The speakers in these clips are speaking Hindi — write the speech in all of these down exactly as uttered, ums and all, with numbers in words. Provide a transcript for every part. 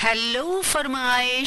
हेलो फरमाइश।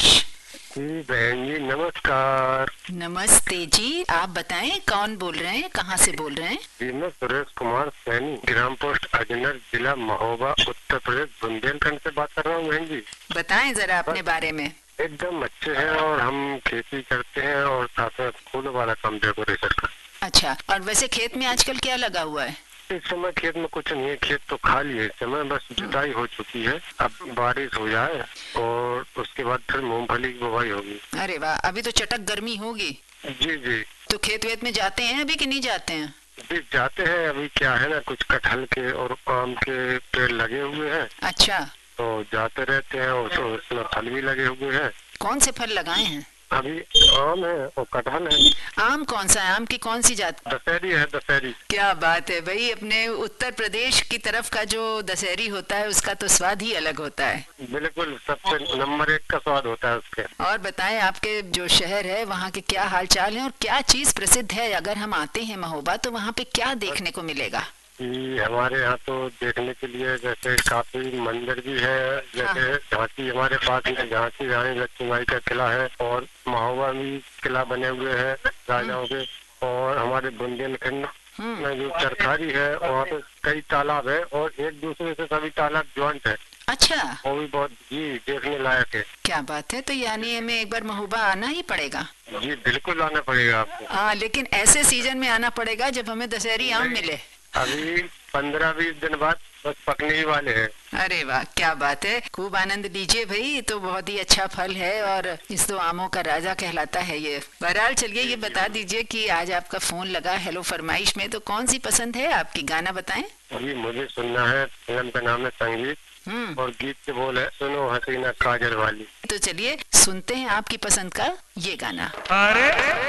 जी बहन जी नमस्कार। नमस्ते जी, आप बताएं कौन बोल रहे हैं, कहाँ से बोल रहे हैं? जी मैं सुरेश कुमार सैनी, ग्राम पोस्ट अजनर, जिला महोबा, उत्तर प्रदेश, बुंदेलखंड से बात कर रहा हूँ बहन जी। बताएं जरा अपने बारे में। एकदम अच्छे हैं और हम खेती करते हैं और साथ में फूल वाला काम, डेकोरेशन का। अच्छा, और वैसे खेत में आजकल क्या लगा हुआ है? इस समय खेत में कुछ नहीं है, खेत तो खाली है। इस समय बस जुताई हो चुकी है, अब बारिश हो जाए और उसके बाद फिर मूंगफली की बुवाई होगी। अरे वाह, अभी तो चटक गर्मी होगी। जी जी। तो खेत वेत में जाते हैं अभी कि नहीं जाते हैं? जी जाते हैं। अभी क्या है ना, कुछ कटहल के और आम के पेड़ लगे हुए हैं, अच्छा, तो जाते रहते हैं और तो उसमें फल भी लगे हुए हैं। कौन से फल लगाए हैं? अभी आम है और कटहल है। आम कौन सा है? आम की कौन सी जात? दशहरी है, दशहरी। क्या बात है भाई, अपने उत्तर प्रदेश की तरफ का जो दशहरी होता है उसका तो स्वाद ही अलग होता है। बिल्कुल, सबसे नंबर एक का स्वाद होता है उसके। और बताएं, आपके जो शहर है वहाँ के क्या हाल चाल है और क्या चीज प्रसिद्ध है? अगर हम आते हैं महोबा तो वहाँ पे क्या देखने को मिलेगा? जी हमारे यहाँ तो देखने के लिए जैसे काफी मंदिर भी है, जैसे झांसी हमारे पास में, झांसी रानी लक्ष्मीबाई का किला है और महोबा भी किला बने हुए हैं राजाओं के। और हमारे बुंदेलखंड में जो चरखारी है और कई तालाब है और एक दूसरे से सभी तालाब ज्वाइंट है। अच्छा, वो भी बहुत जी देखने लायक है। क्या बात है, तो यानी हमें एक बार महोबा आना ही पड़ेगा। जी बिल्कुल आना पड़ेगा आपको। हाँ, लेकिन ऐसे सीजन में आना पड़ेगा जब हमें दशहरी आम मिले। अभी पंद्रह बीस दिन बाद बस पकने ही वाले हैं। अरे वाह, क्या बात है, खूब आनंद लीजिए भाई, ये तो बहुत ही अच्छा फल है और इस तो आमों का राजा कहलाता है ये। बहरहाल चलिए, ये बता दीजिए कि आज आपका फोन लगा हेलो फरमाइश में, तो कौन सी पसंद है आपकी? गाना बताएं। जी मुझे सुनना है, फिल्म का नाम है संगीत हम्म और गीत के बोल है सुनो हसीना काजल वाली। तो चलिए सुनते हैं आपकी पसंद का ये गाना। अरे